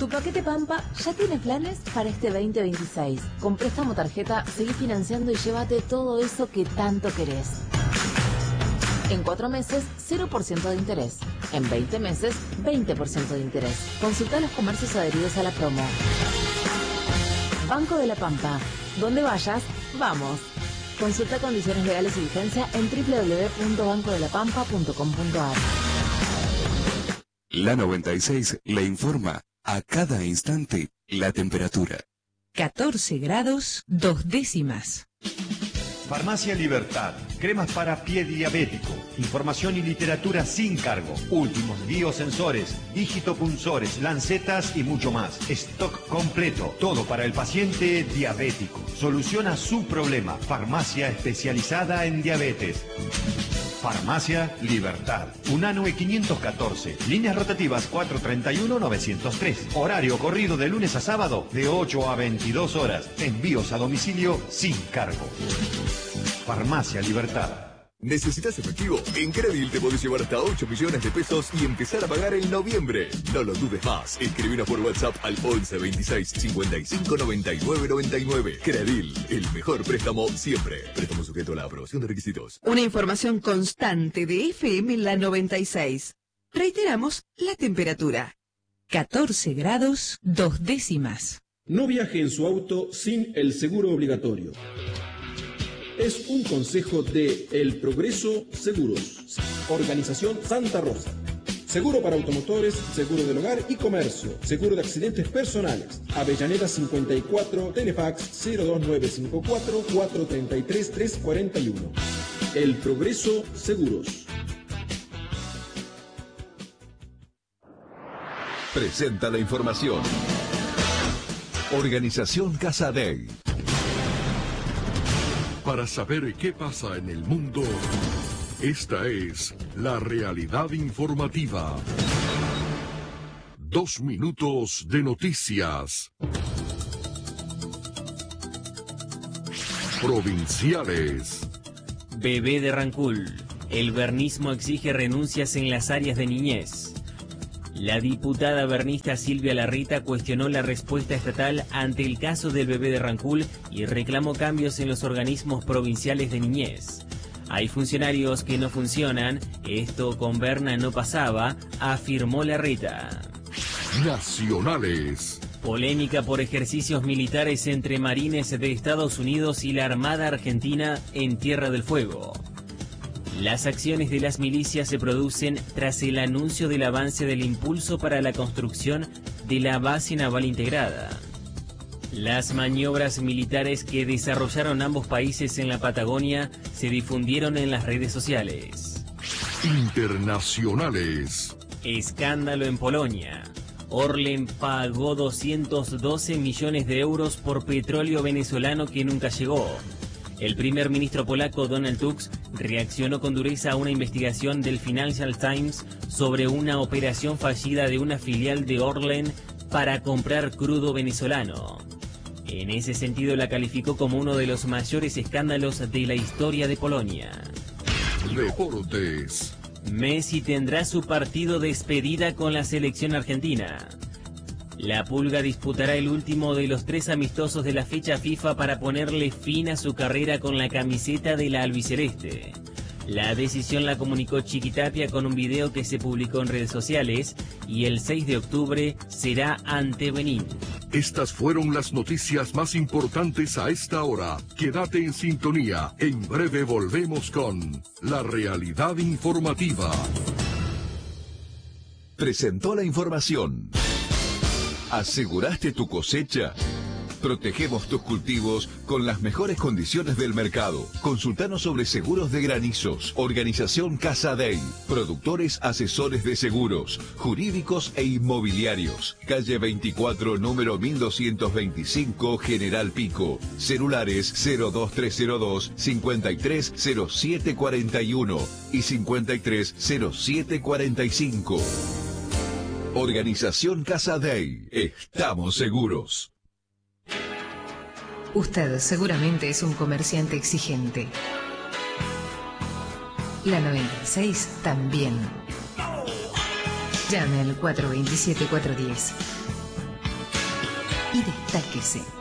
Tu paquete Pampa ya tiene planes para este 2026. Con préstamo tarjeta, seguí financiando y llévate todo eso que tanto querés. En 4 meses, 0% de interés. En 20 meses, 20% de interés. Consulta los comercios adheridos a la promo. Banco de la Pampa. Donde vayas, vamos. Consulta condiciones legales y vigencia en www.bancodelapampa.com.ar. La 96 le informa a cada instante la temperatura. 14 grados, 2 décimas. Farmacia Libertad, cremas para pie diabético, información y literatura sin cargo, últimos biosensores, digitopunzores, lancetas y mucho más. Stock completo, todo para el paciente diabético. Soluciona su problema. Farmacia especializada en diabetes. Farmacia Libertad. Unanue 514. Líneas rotativas 431-903. Horario corrido de lunes a sábado de 8 a 22 horas. Envíos a domicilio sin cargo. Farmacia Libertad. ¿Necesitas efectivo? En Credil te podés llevar hasta 8 millones de pesos y empezar a pagar en noviembre. No lo dudes más. Escribinos por WhatsApp al 11 26 55 99 99. Credil, el mejor préstamo siempre. Préstamo sujeto a la aprobación de requisitos. Una información constante de FM La 96. Reiteramos la temperatura. 14 grados, 2 décimas. No viaje en su auto sin el seguro obligatorio. Es un consejo de El Progreso Seguros, Organización Santa Rosa. Seguro para automotores, seguro del hogar y comercio, seguro de accidentes personales. Avellaneda 54, Telefax 02954 433 341. El Progreso Seguros. Presenta la información. Organización Casa Day. Para saber qué pasa en el mundo, esta es la realidad informativa. 2 minutos de noticias. Provinciales. Bebé de Rancul. El bernismo exige renuncias en las áreas de niñez. La diputada bernista Silvia Larrita cuestionó la respuesta estatal ante el caso del bebé de Rancul y reclamó cambios en los organismos provinciales de niñez. Hay funcionarios que no funcionan, esto con Berna no pasaba, afirmó Larrita. Nacionales. Polémica por ejercicios militares entre marines de Estados Unidos y la Armada Argentina en Tierra del Fuego. Las acciones de las milicias se producen tras el anuncio del avance del impulso para la construcción de la base naval integrada. Las maniobras militares que desarrollaron ambos países en la Patagonia se difundieron en las redes sociales. Internacionales. Escándalo en Polonia. Orlen pagó 212 millones de euros por petróleo venezolano que nunca llegó. El primer ministro polaco Donald Tusk reaccionó con dureza a una investigación del Financial Times sobre una operación fallida de una filial de Orlen para comprar crudo venezolano. En ese sentido la calificó como uno de los mayores escándalos de la historia de Polonia. Deportes. Messi tendrá su partido de despedida con la selección argentina. La Pulga disputará el último de los 3 amistosos de la fecha FIFA para ponerle fin a su carrera con la camiseta de la albiceleste. La decisión la comunicó Chiquitapia con un video que se publicó en redes sociales y el 6 de octubre será ante Benín. Estas fueron las noticias más importantes a esta hora. Quédate en sintonía. En breve volvemos con la realidad informativa. Presentó la información. ¿Aseguraste tu cosecha? Protegemos tus cultivos con las mejores condiciones del mercado. Consultanos sobre seguros de granizos. Organización Casa Day. Productores asesores de seguros, jurídicos e inmobiliarios. Calle 24, número 1225, General Pico. Celulares 02302 530741 y 530745. Organización Casa Day. Estamos seguros. Usted seguramente es un comerciante exigente. La 96 también. Llame al 427-410. y destáquese.